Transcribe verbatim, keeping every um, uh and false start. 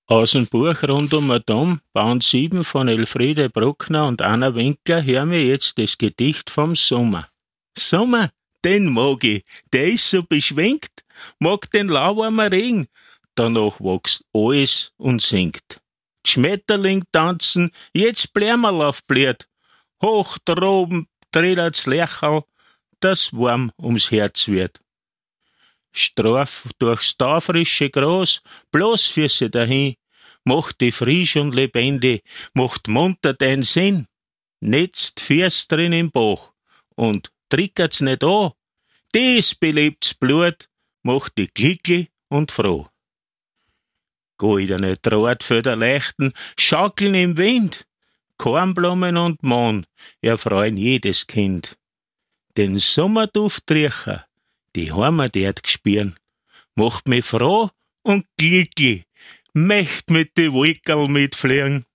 Aus dem Buch Rund um den Dom, Band sieben von Elfriede Bruckner und Anna Winkler, hören wir jetzt das Gedicht vom Sommer. Sommer, den mag ich, der ist so beschwingt, mag den lauwarmen Regen, danach wächst alles und singt. Schmetterling tanzen, jetzt Blärmerl auf Blät, hoch droben trillert's Lercherl, das warm ums Herz wird. Straf durchs taufrische Gras, bloß Füße dahin, macht die frisch und lebendig, macht munter dein Sinn, netzt Füß drin im Bach und trickert's nicht an, das belebt's Blut, macht die glücklich und froh. Goldene Drahtfelder leuchten, schaukeln im Wind, Kornblumen und Mohn erfreuen jedes Kind. Den Sommerduft riechen, die Heimaterd gspüren, macht mich froh und glücklich, möcht mit die Wolkerl mitfliegen.